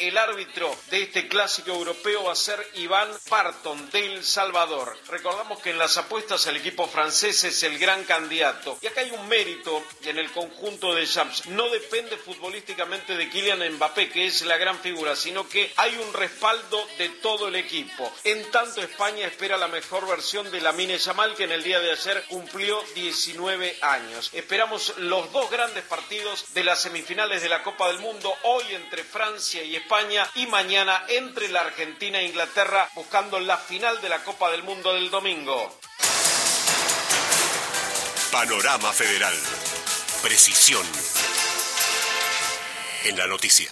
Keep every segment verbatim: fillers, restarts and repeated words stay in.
El árbitro de este clásico europeo va a ser Iván Parton de El Salvador. Recordamos que en las apuestas el equipo francés es el gran candidato. Y acá hay un mérito en el conjunto de Champs. No depende futbolísticamente de Kylian Mbappé, que es la gran figura, sino que hay un respaldo de todo el equipo. En tanto, España espera la mejor versión de Lamine Yamal, que en el día de ayer cumplió diecinueve años. Esperamos los dos grandes partidos de las semifinales de la Copa del Mundo, hoy entre Francia y España y mañana entre la Argentina e Inglaterra, buscando la final de la Copa del Mundo del domingo. Panorama Federal. Precisión en la noticia.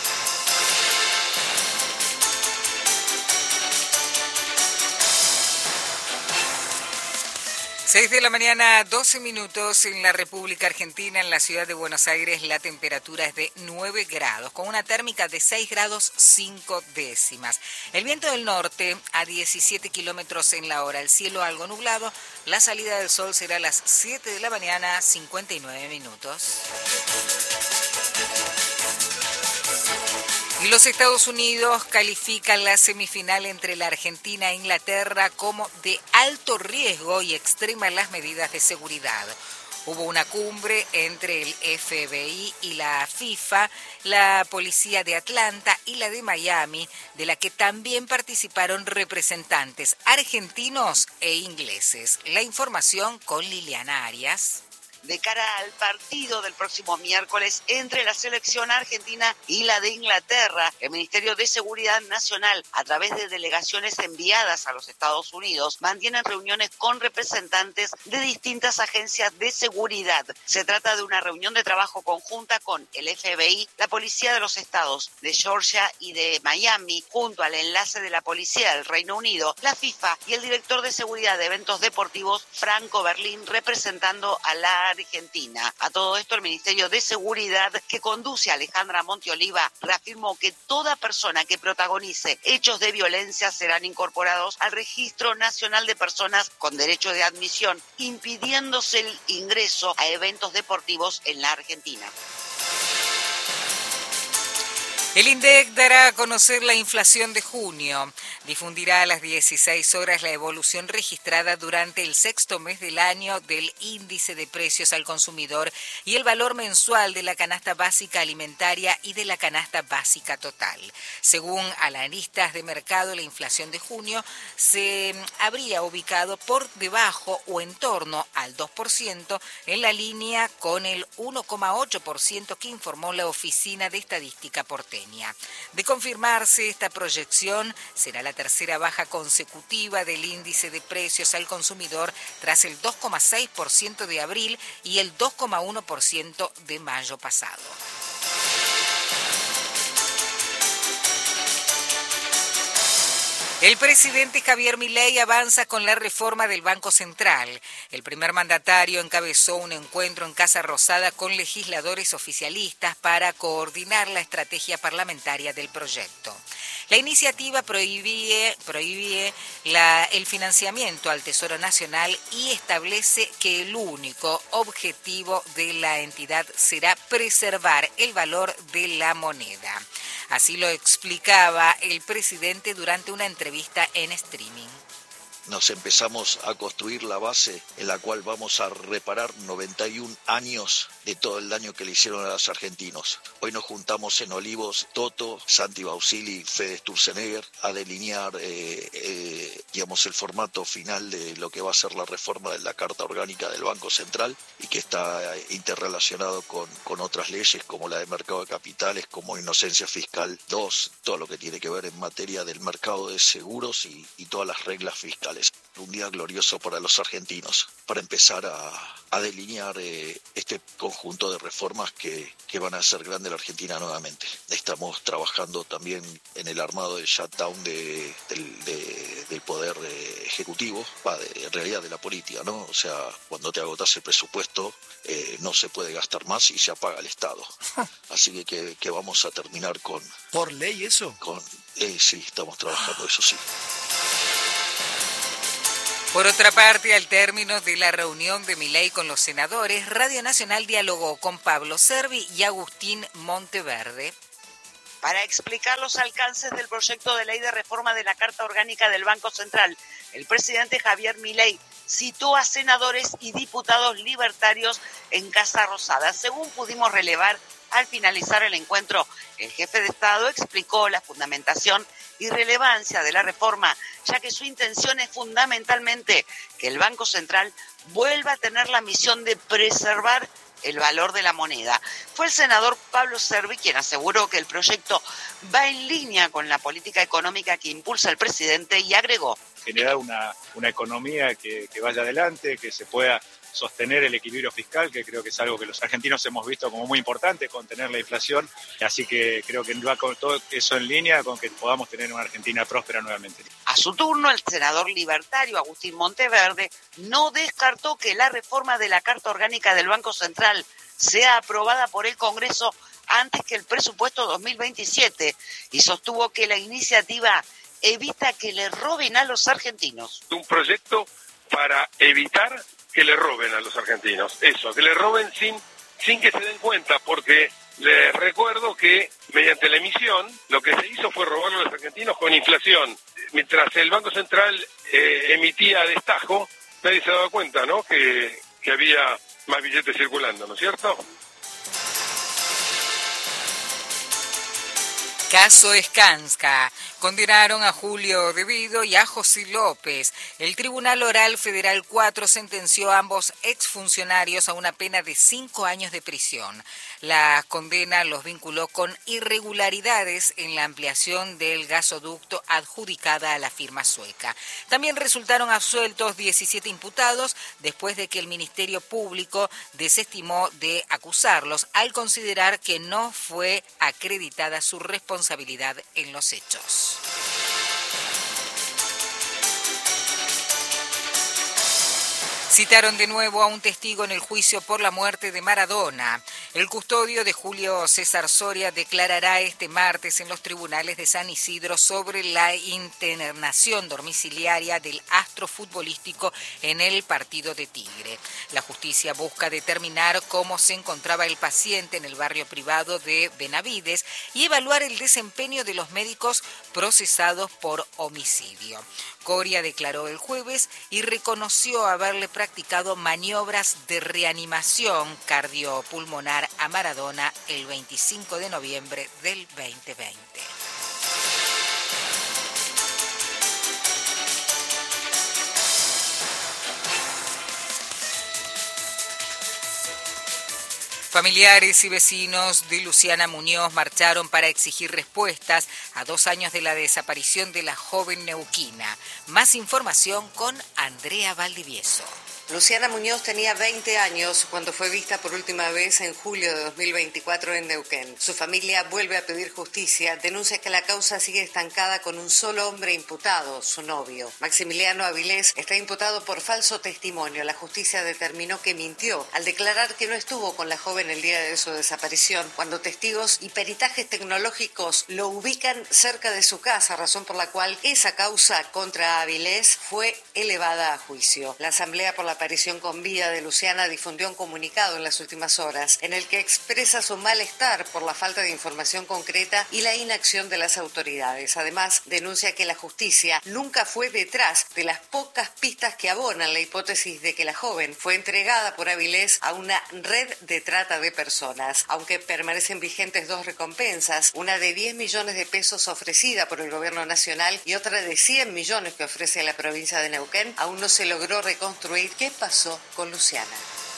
seis de la mañana, doce minutos en la República Argentina, en la ciudad de Buenos Aires, la temperatura es de nueve grados, con una térmica de seis grados cinco décimas. El viento del norte a diecisiete kilómetros en la hora, el cielo algo nublado, la salida del sol será a las siete de la mañana, cincuenta y nueve minutos. Y los Estados Unidos califican la semifinal entre la Argentina e Inglaterra como de alto riesgo y extreman las medidas de seguridad. Hubo una cumbre entre el F B I y la FIFA, la policía de Atlanta y la de Miami, de la que también participaron representantes argentinos e ingleses. La información con Liliana Arias. De cara al partido del próximo miércoles entre la selección argentina y la de Inglaterra, el Ministerio de Seguridad Nacional, a través de delegaciones enviadas a los Estados Unidos, mantienen reuniones con representantes de distintas agencias de seguridad. Se trata de una reunión de trabajo conjunta con el F B I, la Policía de los Estados de Georgia y de Miami, junto al enlace de la Policía del Reino Unido, la FIFA y el director de seguridad de eventos deportivos, Franco Berlín, representando a la Argentina. A todo esto, el Ministerio de Seguridad, que conduce a Alejandra Monteoliva, reafirmó que toda persona que protagonice hechos de violencia serán incorporados al Registro Nacional de Personas con Derecho de Admisión, impidiéndose el ingreso a eventos deportivos en la Argentina. El INDEC dará a conocer la inflación de junio. Difundirá a las dieciséis horas la evolución registrada durante el sexto mes del año del índice de precios al consumidor y el valor mensual de la canasta básica alimentaria y de la canasta básica total. Según analistas de mercado, la inflación de junio se habría ubicado por debajo o en torno al dos por ciento, en la línea con el uno coma ocho por ciento que informó la Oficina de Estadística porteña. De confirmarse esta proyección, será la tercera baja consecutiva del índice de precios al consumidor tras el dos coma seis por ciento de abril y el dos coma uno por ciento de mayo pasado. El presidente Javier Milei avanza con la reforma del Banco Central. El primer mandatario encabezó un encuentro en Casa Rosada con legisladores oficialistas para coordinar la estrategia parlamentaria del proyecto. La iniciativa prohíbe, prohíbe la, el financiamiento al Tesoro Nacional y establece que el único objetivo de la entidad será preservar el valor de la moneda. Así lo explicaba el presidente durante una entrevista en streaming. Nos empezamos a construir la base en la cual vamos a reparar noventa y un años de todo el daño que le hicieron a los argentinos. Hoy nos juntamos en Olivos, Toto, Santi Bausili, Fede Sturzenegger, a delinear eh, eh, digamos, el formato final de lo que va a ser la reforma de la Carta Orgánica del Banco Central y que está interrelacionado con, con otras leyes como la de mercado de capitales, como inocencia fiscal dos, todo lo que tiene que ver en materia del mercado de seguros y, y todas las reglas fiscales. Un día glorioso para los argentinos, para empezar a, a delinear eh, este conjunto de reformas que, que van a hacer grande la Argentina nuevamente. Estamos trabajando también en el armado del shutdown de, del, de, del poder eh, ejecutivo, va, de, en realidad de la política, ¿no? O sea, cuando te agotas el presupuesto eh, no se puede gastar más y se apaga el Estado. Así que, que, que vamos a terminar con... ¿Por ley eso? Con, eh, sí, estamos trabajando, eso sí. Por otra parte, al término de la reunión de Milei con los senadores, Radio Nacional dialogó con Pablo Cervi y Agustín Monteverde. para explicar los alcances del proyecto de ley de reforma de la Carta Orgánica del Banco Central. El presidente Javier Milei citó a senadores y diputados libertarios en Casa Rosada. Según pudimos relevar al finalizar el encuentro, el jefe de Estado explicó la fundamentación y relevancia de la reforma, ya que su intención es fundamentalmente que el Banco Central vuelva a tener la misión de preservar el valor de la moneda. Fue el senador Pablo Cervi quien aseguró que el proyecto va en línea con la política económica que impulsa el presidente y agregó: generar una, una economía que, que vaya adelante, que se pueda sostener el equilibrio fiscal, que creo que es algo que los argentinos hemos visto como muy importante, contener la inflación, así que creo que va con todo eso en línea con que podamos tener una Argentina próspera nuevamente. A su turno, el senador libertario Agustín Monteverde no descartó que la reforma de la Carta Orgánica del Banco Central sea aprobada por el Congreso antes que el presupuesto dos mil veintisiete y sostuvo que la iniciativa evita que le roben a los argentinos. Un proyecto para evitar que le roben a los argentinos, eso, que le roben sin, sin que se den cuenta, porque les recuerdo que mediante la emisión lo que se hizo fue robarle a los argentinos con inflación. Mientras el Banco Central eh, emitía a destajo, nadie se daba cuenta, ¿no?, que, que había más billetes circulando, ¿no es cierto? Caso Skanska. Condenaron a Julio De Vido y a José López. El Tribunal Oral Federal cuatro sentenció a ambos exfuncionarios a una pena de cinco años de prisión. La condena los vinculó con irregularidades en la ampliación del gasoducto adjudicada a la firma sueca. También resultaron absueltos diecisiete imputados después de que el Ministerio Público desestimó de acusarlos al considerar que no fue acreditada su responsabilidad en los hechos. Citaron de nuevo a un testigo en el juicio por la muerte de Maradona. El custodio de Julio César Soria declarará este martes en los tribunales de San Isidro sobre la internación domiciliaria del astro futbolístico en el partido de Tigre. La justicia busca determinar cómo se encontraba el paciente en el barrio privado de Benavides y evaluar el desempeño de los médicos procesados por homicidio. Coria declaró el jueves y reconoció haberle practicado maniobras de reanimación cardiopulmonar a Maradona el veinticinco de noviembre del veinte veinte. Familiares y vecinos de Luciana Muñoz marcharon para exigir respuestas a dos años de la desaparición de la joven neuquina. Más información con Andrea Valdivieso. Luciana Muñoz tenía veinte años cuando fue vista por última vez en julio de dos mil veinticuatro en Neuquén. Su familia vuelve a pedir justicia, denuncia que la causa sigue estancada con un solo hombre imputado, su novio. Maximiliano Avilés está imputado por falso testimonio. La justicia determinó que mintió al declarar que no estuvo con la joven el día de su desaparición, cuando testigos y peritajes tecnológicos lo ubican cerca de su casa, razón por la cual esa causa contra Avilés fue elevada a juicio. La Asamblea por la aparición con vida de Luciana difundió un comunicado en las últimas horas en el que expresa su malestar por la falta de información concreta y la inacción de las autoridades. Además, denuncia que la justicia nunca fue detrás de las pocas pistas que abonan la hipótesis de que la joven fue entregada por Avilés a una red de trata de personas. Aunque permanecen vigentes dos recompensas, una de diez millones de pesos ofrecida por el gobierno nacional y otra de cien millones que ofrece la provincia de Neuquén, aún no se logró reconstruir qué pasó con Luciana.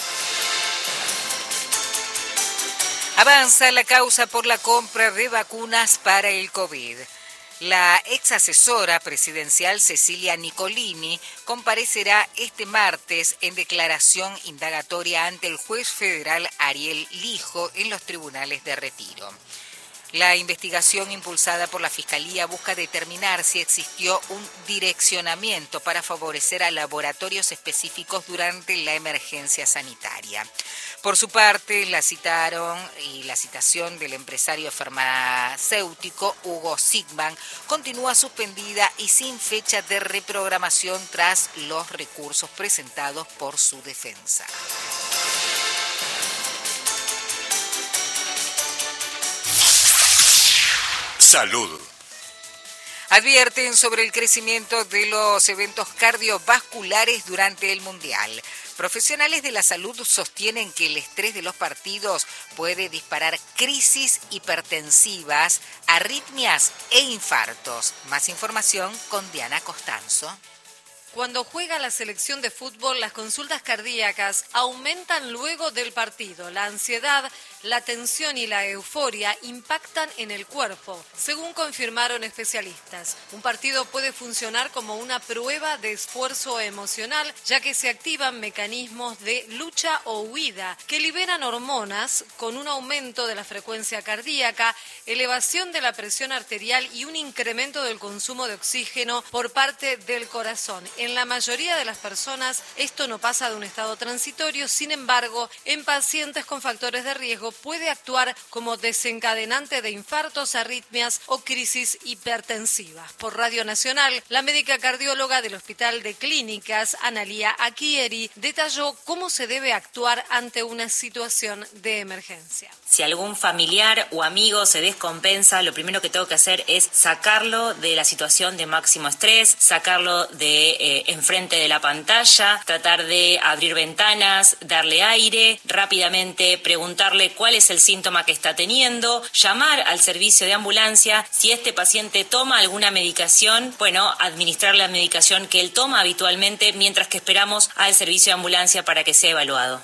Avanza la causa por la compra de vacunas para el COVID. La ex asesora presidencial Cecilia Nicolini comparecerá este martes en declaración indagatoria ante el juez federal Ariel Lijo en los tribunales de Retiro. La investigación impulsada por la Fiscalía busca determinar si existió un direccionamiento para favorecer a laboratorios específicos durante la emergencia sanitaria. Por su parte, la citaron y la citación del empresario farmacéutico Hugo Sigman continúa suspendida y sin fecha de reprogramación tras los recursos presentados por su defensa. Salud. Advierten sobre el crecimiento de los eventos cardiovasculares durante el Mundial. Profesionales de la salud sostienen que el estrés de los partidos puede disparar crisis hipertensivas, arritmias e infartos. Más información con Diana Costanzo. Cuando juega la selección de fútbol, las consultas cardíacas aumentan luego del partido. La ansiedad, la tensión y la euforia impactan en el cuerpo, según confirmaron especialistas. Un partido puede funcionar como una prueba de esfuerzo emocional, ya que se activan mecanismos de lucha o huida que liberan hormonas con un aumento de la frecuencia cardíaca, elevación de la presión arterial y un incremento del consumo de oxígeno por parte del corazón. En la mayoría de las personas esto no pasa de un estado transitorio, sin embargo, en pacientes con factores de riesgo puede actuar como desencadenante de infartos, arritmias o crisis hipertensivas. Por Radio Nacional, la médica cardióloga del Hospital de Clínicas, Analía Aquieri, detalló cómo se debe actuar ante una situación de emergencia. Si algún familiar o amigo se descompensa, lo primero que tengo que hacer es sacarlo de la situación de máximo estrés, sacarlo de eh, enfrente de la pantalla, tratar de abrir ventanas, darle aire, rápidamente preguntarle cuál es el síntoma que está teniendo, llamar al servicio de ambulancia. Si este paciente toma alguna medicación, bueno, administrar la medicación que él toma habitualmente mientras que esperamos al servicio de ambulancia para que sea evaluado.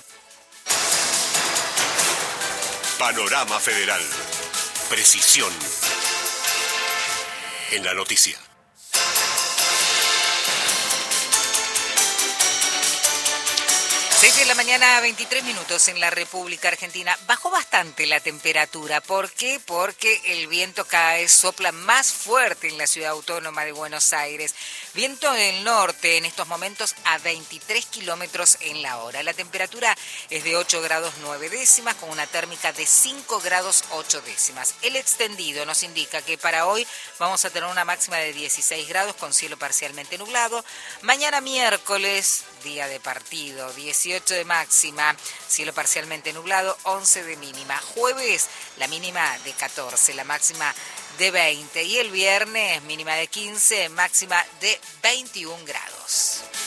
Panorama Federal. Precisión en la noticia. seis de la mañana, veintitrés minutos en la República Argentina. Bajó bastante la temperatura. ¿Por qué? Porque el viento cada vez sopla más fuerte en la ciudad autónoma de Buenos Aires. Viento del norte en estos momentos a veintitrés kilómetros en la hora. La temperatura es de ocho grados nueve décimas con una térmica de cinco grados ocho décimas. El extendido nos indica que para hoy vamos a tener una máxima de dieciséis grados con cielo parcialmente nublado. Mañana miércoles, día de partido, dieciocho de máxima, cielo parcialmente nublado, once de mínima. Jueves, la mínima de catorce, la máxima de veinte. Y el viernes, mínima de quince, máxima de veintiún grados.